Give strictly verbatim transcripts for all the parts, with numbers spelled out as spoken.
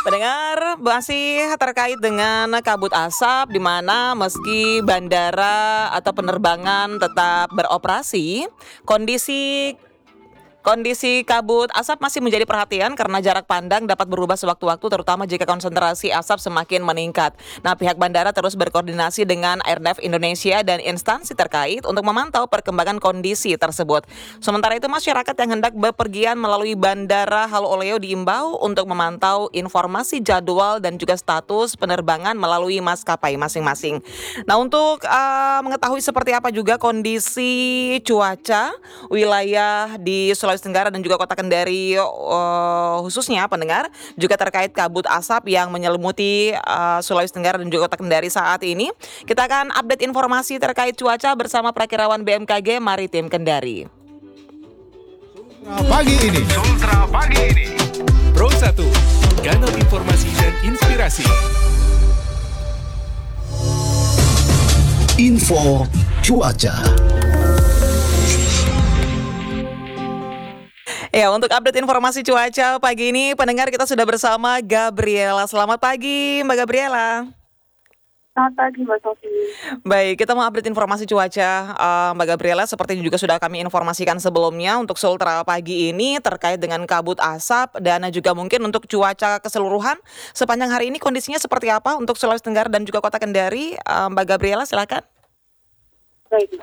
Pendengar, masih terkait dengan kabut asap di mana meski bandara atau penerbangan tetap beroperasi, kondisi Kondisi kabut asap masih menjadi perhatian karena jarak pandang dapat berubah sewaktu-waktu terutama jika konsentrasi asap semakin meningkat. Nah, pihak bandara terus berkoordinasi dengan Airnav Indonesia dan instansi terkait untuk memantau perkembangan kondisi tersebut. Sementara itu, masyarakat yang hendak bepergian melalui Bandara Halu Oleo diimbau untuk memantau informasi jadwal dan juga status penerbangan melalui maskapai masing-masing. Nah, untuk uh, mengetahui seperti apa juga kondisi cuaca wilayah di Sulawesi Tenggara dan juga Kota Kendari uh, khususnya pendengar juga terkait kabut asap yang menyelimuti uh, Sulawesi Tenggara dan juga Kota Kendari saat ini. Kita akan update informasi terkait cuaca bersama Prakirawan B M K G Maritim Kendari. Pagi ini, Sultra Pagi ini, Pro satu, kanal informasi dan inspirasi. info cuaca. Ya, untuk update informasi cuaca pagi ini, pendengar kita sudah bersama Gabriela. Selamat pagi, Mbak Gabriela. Selamat pagi, Mbak Sofi. Baik, kita mau update informasi cuaca uh, Mbak Gabriela. Seperti juga sudah kami informasikan sebelumnya untuk Sultra pagi ini terkait dengan kabut asap dan juga mungkin untuk cuaca keseluruhan sepanjang hari ini kondisinya seperti apa untuk Sulawesi Tenggara dan juga Kota Kendari. Uh, Mbak Gabriela, silakan. Baik.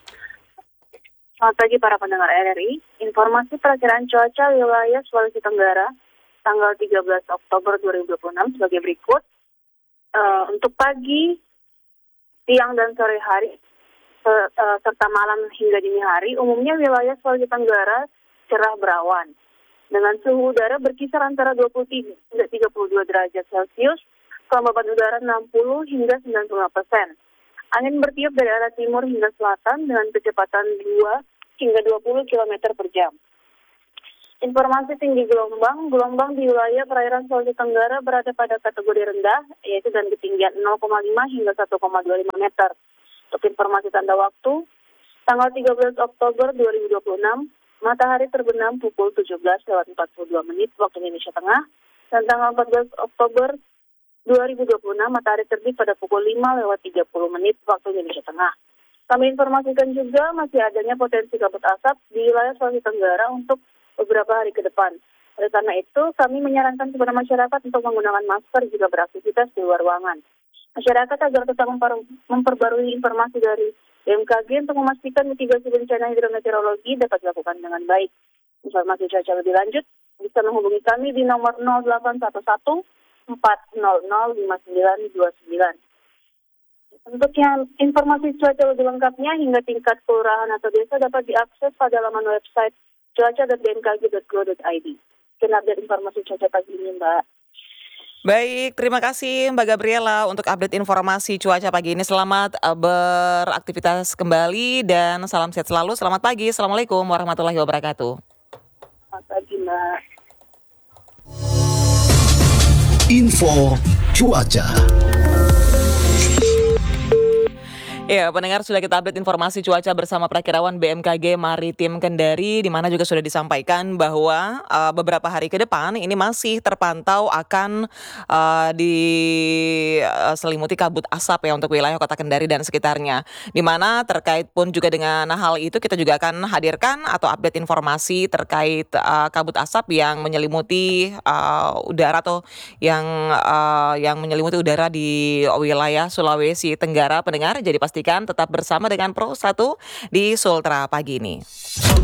Selamat pagi para pendengar R R I. Informasi perakiraan cuaca wilayah Sulawesi Tenggara tanggal tiga belas Oktober dua ribu dua puluh enam sebagai berikut. Uh, untuk pagi, siang dan sore hari se- uh, serta malam hingga dini hari, umumnya wilayah Sulawesi Tenggara cerah berawan dengan suhu udara berkisar antara dua puluh tiga hingga tiga puluh dua derajat Celcius, kelembaban udara enam puluh hingga sembilan puluh lima persen. Angin bertiup dari arah timur hingga selatan dengan kecepatan dua hingga dua puluh kilometer per jam. Informasi tinggi gelombang, gelombang di wilayah perairan Sulawesi Tenggara berada pada kategori rendah, yaitu dengan ketinggian nol koma lima hingga satu koma dua lima meter. Untuk informasi tanda waktu, tanggal tiga belas Oktober dua ribu dua puluh enam, matahari terbenam pukul tujuh belas lewat empat puluh dua menit waktu Indonesia Tengah, dan tanggal empat belas Oktober dua ribu dua puluh enam, matahari terbit pada pukul lima lewat tiga puluh menit waktu Indonesia Tengah. Kami informasikan juga masih adanya potensi kabut asap di wilayah Sulawesi Tenggara untuk beberapa hari ke depan. Oleh karena itu, kami menyarankan kepada masyarakat untuk menggunakan masker jika beraktivitas di luar ruangan. Masyarakat agar tetap memper- memperbarui informasi dari B M K G untuk memastikan mitigasi bencana hidrometeorologi dapat dilakukan dengan baik. Informasi cuaca lebih lanjut bisa menghubungi kami di nomor nol delapan satu satu empat nol nol lima sembilan dua sembilan. Untuk yang informasi cuaca lebih lengkapnya hingga tingkat kelurahan atau desa dapat diakses pada laman website cuaca dot b m k g dot go dot i d. Sekian update informasi cuaca pagi ini, Mbak. Baik, terima kasih Mbak Gabriela untuk update informasi cuaca pagi ini. Selamat uh, beraktivitas kembali dan salam sehat selalu. Selamat pagi. Assalamualaikum warahmatullahi wabarakatuh. Selamat pagi, Mbak. Info cuaca. Ya, pendengar, sudah kita update informasi cuaca bersama Prakirawan B M K G Maritim Kendari, di mana juga sudah disampaikan bahwa uh, beberapa hari ke depan ini masih terpantau akan uh, diselimuti kabut asap ya untuk wilayah Kota Kendari dan sekitarnya. Di mana terkait pun juga dengan hal itu kita juga akan hadirkan atau update informasi terkait uh, kabut asap yang menyelimuti uh, udara atau yang uh, yang menyelimuti udara di wilayah Sulawesi Tenggara, pendengar. Jadi pasti tetap bersama dengan Pro satu di Sultra pagi ini.